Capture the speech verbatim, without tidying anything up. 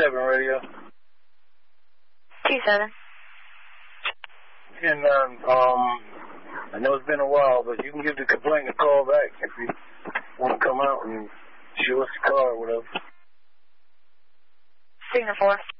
seven radio. T seven. And uh, um, I know it's been a while, but you can give the complaint a call back if you want to come out and show us the car or whatever. Signal four.